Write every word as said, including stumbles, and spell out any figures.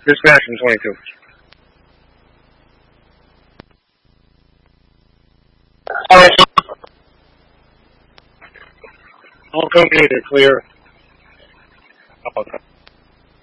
Dispatch from twenty-two. All company to clear. Oh, okay.